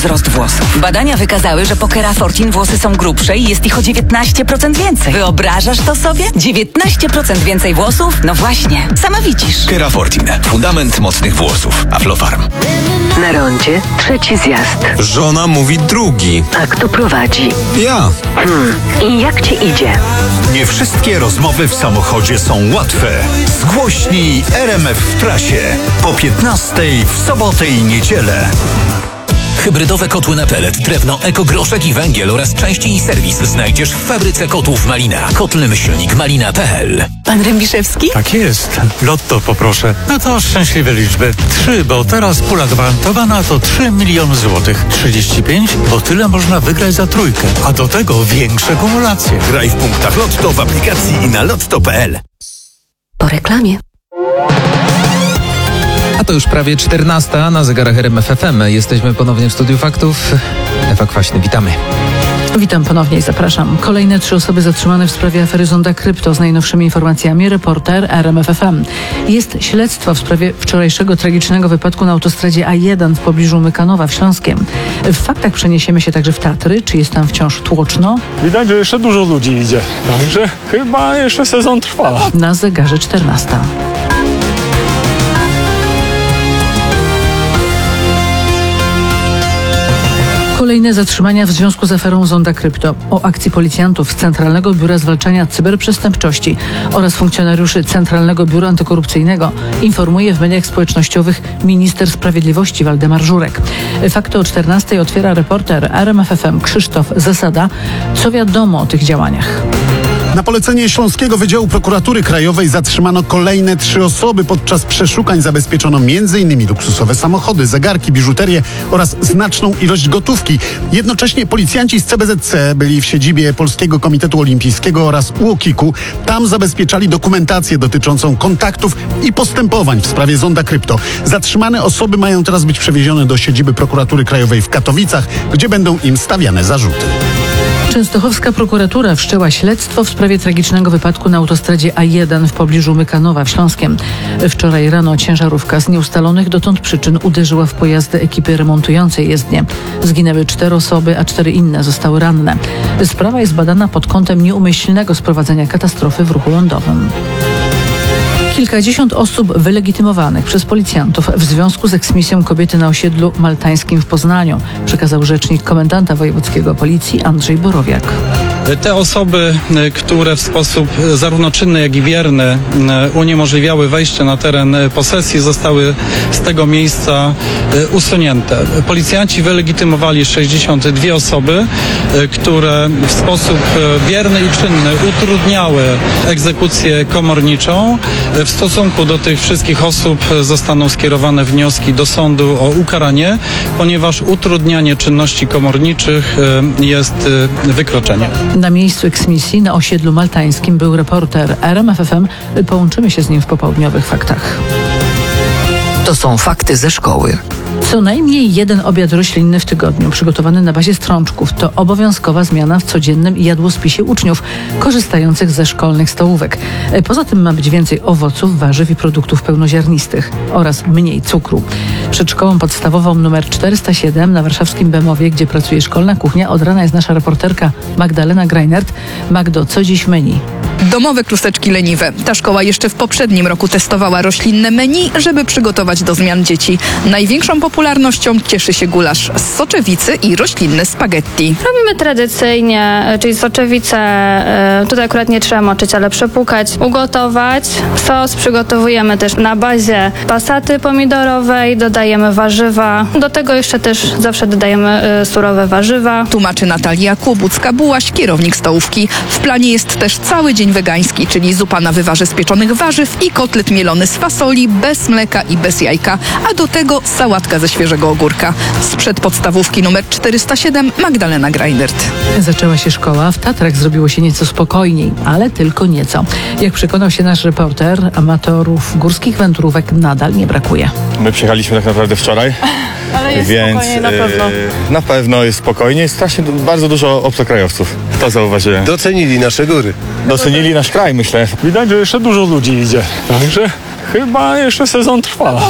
wzrost włosów. Badania wykazały, że po Kerafortin włosy są grubsze i jest ich o 19% więcej. Wyobrażasz to sobie? 19% więcej włosów? No właśnie, sama widzisz. Kerafortin. Fundament mocnych włosów. Aflofarm. Na rondzie trzeci zjazd. Żona mówi drugi. A kto prowadzi? Ja. I jak ci idzie? Nie wszystkie rozmowy w samochodzie są łatwe. Zgłośnij RMF w trasie. Po 15:00 w sobotę i niedzielę. Hybrydowe kotły na pelet, drewno, ekogroszek i węgiel oraz części i serwis znajdziesz w fabryce kotłów Malina. Kotle-malina.pl. Pan Rębiszewski? Tak jest. Lotto poproszę. No to szczęśliwe liczby. 3, bo teraz pula gwarantowana to 3 miliony złotych. 35, bo tyle można wygrać za trójkę. A do tego większe kumulacje. Graj w punktach Lotto w aplikacji i na lotto.pl. Po reklamie. A to już prawie 14 na zegarach RMF FM. Jesteśmy ponownie w Studiu Faktów. Ewa Kwaśny, witamy. Witam ponownie i zapraszam. Kolejne 3 osoby zatrzymane w sprawie afery Zonda Krypto. Z najnowszymi informacjami reporter RMF FM. Jest śledztwo w sprawie wczorajszego tragicznego wypadku na autostradzie A1 w pobliżu Mykanowa w Śląskiem. W faktach przeniesiemy się także w Tatry. Czy jest tam wciąż tłoczno? Widać, że jeszcze dużo ludzi idzie. Także chyba jeszcze sezon trwa. Na zegarze 14. Kolejne zatrzymania w związku z aferą Zonda Krypto. O akcji policjantów z Centralnego Biura Zwalczania Cyberprzestępczości oraz funkcjonariuszy Centralnego Biura Antykorupcyjnego informuje w mediach społecznościowych minister sprawiedliwości Waldemar Żurek. Fakty o 14:00 otwiera reporter RMF FM Krzysztof Zasada. Co wiadomo o tych działaniach? Na polecenie Śląskiego Wydziału Prokuratury Krajowej zatrzymano kolejne 3 osoby. Podczas przeszukań zabezpieczono m.in. luksusowe samochody, zegarki, biżuterię oraz znaczną ilość gotówki. Jednocześnie policjanci z CBZC byli w siedzibie Polskiego Komitetu Olimpijskiego oraz UOKiK-u. Tam zabezpieczali dokumentację dotyczącą kontaktów i postępowań w sprawie Zonda Krypto. Zatrzymane osoby mają teraz być przewiezione do siedziby Prokuratury Krajowej w Katowicach, gdzie będą im stawiane zarzuty. Częstochowska prokuratura wszczęła śledztwo w sprawie tragicznego wypadku na autostradzie A1 w pobliżu Mykanowa w Śląskiem. Wczoraj rano ciężarówka z nieustalonych dotąd przyczyn uderzyła w pojazdy ekipy remontującej jezdnię. Zginęły 4 osoby, a 4 inne zostały ranne. Sprawa jest badana pod kątem nieumyślnego sprowadzenia katastrofy w ruchu lądowym. Kilkadziesiąt osób wylegitymowanych przez policjantów w związku z eksmisją kobiety na osiedlu maltańskim w Poznaniu, przekazał rzecznik komendanta wojewódzkiego policji Andrzej Borowiak. Te osoby, które w sposób zarówno czynny, jak i bierny uniemożliwiały wejście na teren posesji, zostały z tego miejsca usunięte. Policjanci wylegitymowali 62 osoby, które w sposób bierny i czynny utrudniały egzekucję komorniczą. W stosunku do tych wszystkich osób zostaną skierowane wnioski do sądu o ukaranie, ponieważ utrudnianie czynności komorniczych jest wykroczeniem. Na miejscu eksmisji na osiedlu maltańskim był reporter RMF FM. Połączymy się z nim w popołudniowych faktach. To są fakty ze szkoły. Co najmniej 1 obiad roślinny w tygodniu przygotowany na bazie strączków to obowiązkowa zmiana w codziennym jadłospisie uczniów korzystających ze szkolnych stołówek. Poza tym ma być więcej owoców, warzyw i produktów pełnoziarnistych oraz mniej cukru. Przed szkołą podstawową nr 407 na warszawskim Bemowie, gdzie pracuje szkolna kuchnia, od rana jest nasza reporterka Magdalena Greinert. Magdo, co dziś menu? Domowe kluseczki leniwe. Ta szkoła jeszcze w poprzednim roku testowała roślinne menu, żeby przygotować do zmian dzieci. Największą popularnością cieszy się gulasz z soczewicy i roślinne spaghetti. Robimy tradycyjnie, czyli soczewicę, tutaj akurat nie trzeba moczyć, ale przepłukać, ugotować. Sos przygotowujemy też na bazie pasaty pomidorowej, dodajemy warzywa. Do tego jeszcze też zawsze dodajemy surowe warzywa. Tłumaczy Natalia Kłobucka-Bułaś, kierownik stołówki. W planie jest też cały dzień wegański, czyli zupa na wywarze z pieczonych warzyw i kotlet mielony z fasoli, bez mleka i bez jajka, a do tego sałatka ze świeżego ogórka. Sprzed podstawówki nr 407 Magdalena Greinert. Zaczęła się szkoła, w Tatrach zrobiło się nieco spokojniej, ale tylko nieco. Jak przekonał się nasz reporter, amatorów górskich wędrówek nadal nie brakuje. My przyjechaliśmy tak naprawdę wczoraj. Ale jest więc spokojnie na pewno. Na pewno jest spokojnie. Jest strasznie bardzo dużo obcokrajowców. To zauważyłem. Docenili nasze góry. Docenili nasz kraj, myślę. Widać, że jeszcze dużo ludzi idzie. Także chyba jeszcze sezon trwa.